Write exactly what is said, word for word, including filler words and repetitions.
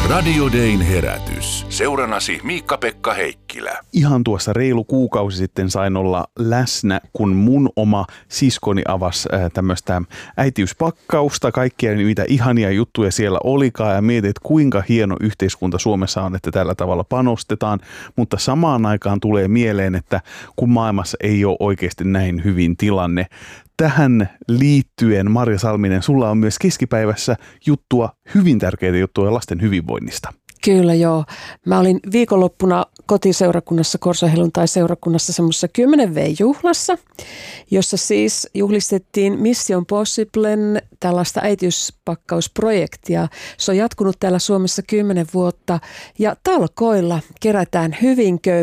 Radio Dayn herätys. Seuranasi Miikka-Pekka Heikkilä. Ihan tuossa reilu kuukausi sitten sain olla läsnä, kun mun oma siskoni avasi äh, tämmöistä äitiyspakkausta. Kaikkia mitä ihania juttuja siellä olikaan ja mietin, että kuinka hieno yhteiskunta Suomessa on, että tällä tavalla panostetaan. Mutta samaan aikaan tulee mieleen, että kun maailmassa ei ole oikeasti näin hyvin tilanne. Tähän liittyen, Marja Salminen, sulla on myös keskipäivässä juttua, hyvin tärkeitä juttuja lasten hyvinvoinnista. Kyllä joo. Mä olin viikonloppuna kotiseurakunnassa, Korsa-helluntai-seurakunnassa semmoisessa kymmenen vuotisjuhlassa, jossa siis juhlistettiin Mission Possiblen tällaista äitiyspakkausprojektia. Se on jatkunut täällä Suomessa kymmenen vuotta ja talkoilla kerätään hyvin köyhiä